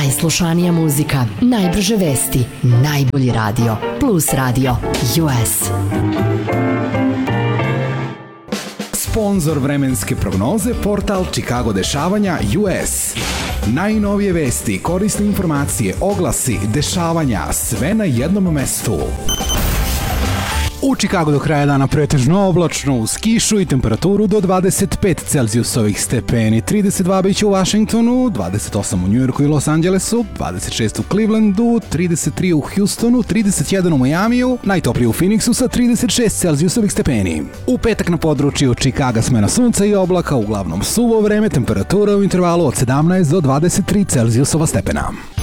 Najslušanija muzika, najbrže vesti, najbolji radio. Plus Radio US. Sponzor vremenske prognoze, portal Chicago dešavanja US. Najnovije vesti, korisne informacije, oglasi, dešavanja, sve na jednom mestu. U Chicagu do kraja dana pretežno oblačno, uz kišu i temperaturu do 25 Celzijusovih stepeni, 32 biće u Washingtonu, 28 u Njujorku i Los Angelesu, 26 u Clevelandu, 33 u Houstonu, 31 u Majamiju, najtoplije u Phoenixu sa 36 Celzijusovih stepeni. U petak na području Chicaga smena sunca i oblaka, uglavnom suvo vreme, temperatura u intervalu od 17 do 23 Celzijusova stepena.